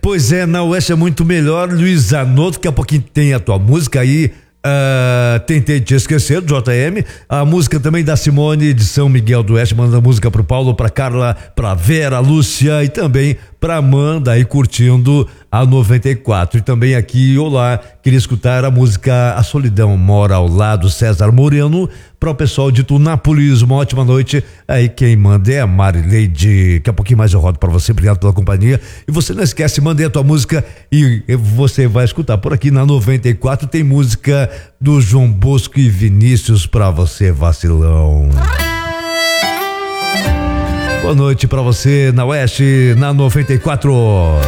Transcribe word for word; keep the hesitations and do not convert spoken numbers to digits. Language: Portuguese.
Pois é, na Oeste é muito melhor. Luiz Zanotto, daqui a pouquinho tem a tua música aí. Uh, tentei te esquecer, do J M. A música também da Simone de São Miguel do Oeste, manda música pro Paulo, pra Carla, pra Vera, Lúcia e também pra Amanda aí curtindo a noventa e quatro. E também aqui, olá, queria escutar a música A Solidão Mora ao Lado, César Moreno, para o pessoal de Tunápolis. Uma ótima noite. Aí quem manda é a Marileide. Daqui a pouquinho mais eu rodo para você. Obrigado pela companhia. E você não esquece, mandei a tua música e você vai escutar por aqui na noventa e quatro. Tem música do João Bosco e Vinícius para você, vacilão. Boa noite para você na Oeste, na noventa e quatro.